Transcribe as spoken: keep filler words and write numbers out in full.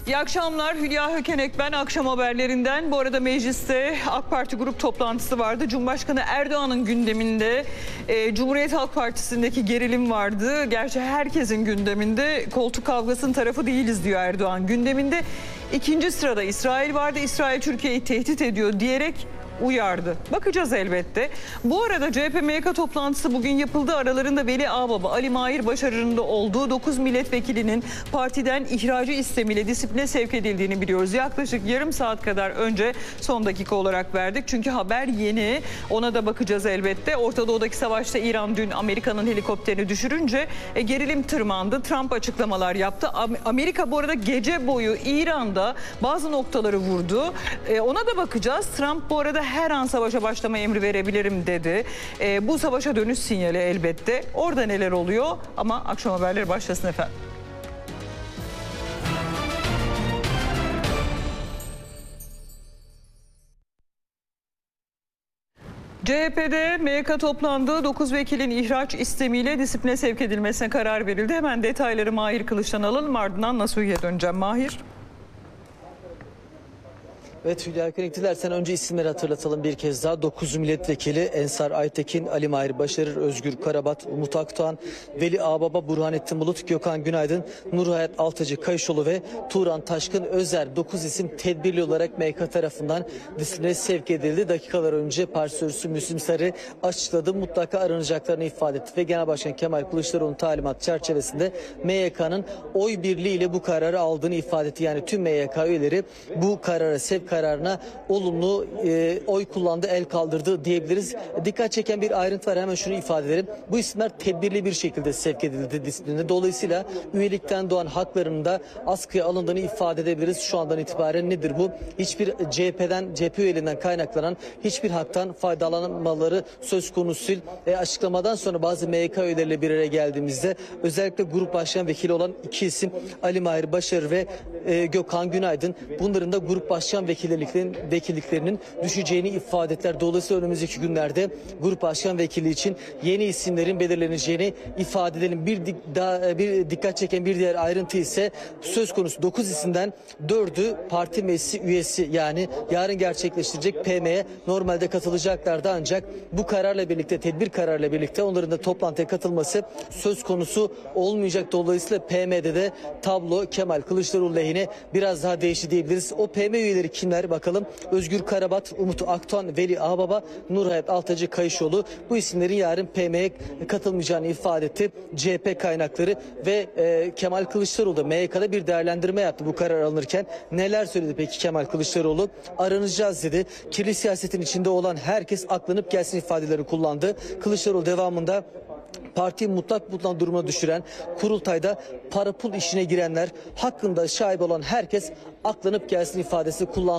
İyi akşamlar, Hülya Hökenek ben, akşam haberlerinden. Bu arada mecliste AK Parti grup toplantısı vardı. Cumhurbaşkanı Erdoğan'ın gündeminde e, Cumhuriyet Halk Partisi'ndeki gerilim vardı. Gerçi herkesin gündeminde, koltuk kavgasının tarafı değiliz diyor Erdoğan. Gündeminde ikinci sırada İsrail vardı. İsrail Türkiye'yi tehdit ediyor diyerek uyardı. Bakacağız elbette. Bu arada C H P M Y K toplantısı bugün yapıldı. Aralarında Veli Ağbaba, Ali Mahir Başarır'ın da olduğu dokuz milletvekilinin partiden ihracı istemiyle disipline sevk edildiğini biliyoruz. Yaklaşık yarım saat kadar önce son dakika olarak verdik. Çünkü haber yeni. Ona da bakacağız elbette. Orta Doğu'daki savaşta İran dün Amerika'nın helikopterini düşürünce e, gerilim tırmandı. Trump açıklamalar yaptı. Amerika bu arada gece boyu İran'da bazı noktaları vurdu. E, ona da bakacağız. Trump bu arada her an savaşa başlama emri verebilirim dedi. E, bu savaşa dönüş sinyali elbette. Orada neler oluyor? Ama akşam haberleri başlasın efendim. C H P'de M Y K toplandı. dokuz vekilin ihraç istemiyle disipline sevk edilmesine karar verildi. Hemen detayları Mahir Kılıç'tan alalım. Ardından Nasuhi'ye döneceğim. Mahir. Evet Hülya Hökenek, dilersen önce isimleri hatırlatalım bir kez daha. dokuz milletvekili Ensar Aytekin, Ali Mahir Başarır, Özgür Karabat, Umut Akdoğan, Veli Ağbaba, Burhanettin Bulut, Gökhan Günaydın, Nurhayat Altıcı Kayışoğlu ve Turan Taşkın Özer. dokuz isim tedbirli olarak M Y K tarafından disipline sevk edildi. Dakikalar önce parti sözcüsü Müslüm Sarı açıkladı. Mutlaka aranacaklarını ifade etti ve Genel Başkan Kemal Kılıçdaroğlu'nun talimat çerçevesinde M Y K'nın oy birliğiyle bu kararı aldığını ifade etti. Yani tüm M Y K üyeleri bu karara sevk kararına olumlu e, oy kullandı, el kaldırdı diyebiliriz. Dikkat çeken bir ayrıntı var, hemen şunu ifade edelim. Bu isimler tedbirli bir şekilde sevk edildi disipline. Dolayısıyla üyelikten doğan haklarının da askıya alındığını ifade edebiliriz. Şu andan itibaren nedir bu? Hiçbir C H P'den, C H P üyeliğinden kaynaklanan hiçbir haktan faydalanmaları söz konusu değil. E, açıklamadan sonra bazı M Y K üyeleriyle bir araya geldiğimizde özellikle grup başkan vekili olan iki isim Ali Mahir Başarır ve e, Gökhan Günaydın, bunların da grup başkan vekili vekilliklerinin düşeceğini ifade ettiler. Dolayısıyla önümüzdeki günlerde grup başkan vekili için yeni isimlerin belirleneceğini ifade edelim. Bir, dik, daha, bir dikkat çeken bir diğer ayrıntı ise söz konusu dokuz isimden dördü parti meclisi üyesi, yani yarın gerçekleştirecek P M'ye normalde katılacaklardı, ancak bu kararla birlikte, tedbir kararıyla birlikte onların da toplantıya katılması söz konusu olmayacak. Dolayısıyla P M'de de tablo Kemal Kılıçdaroğlu lehine biraz daha değişti diyebiliriz. O P M üyeleri kimler bakalım? Özgür Karabat, Umut Akdoğan, Veli Ağbaba, Nurhayat Altıcı Kayışoğlu. Bu isimlerin yarın P M'ye katılmayacağını ifade etti C H P kaynakları ve e, Kemal Kılıçdaroğlu da M Y K'da bir değerlendirme yaptı bu karar alınırken. Neler söyledi peki Kemal Kılıçdaroğlu? Aranacağız dedi. Kirli siyasetin içinde olan herkes aklanıp gelsin ifadeleri kullandı. Kılıçdaroğlu devamında partiyi mutlak bulunan duruma düşüren, kurultayda para pul işine girenler, hakkında şahit olan herkes aklanıp gelsin ifadesi kullandı.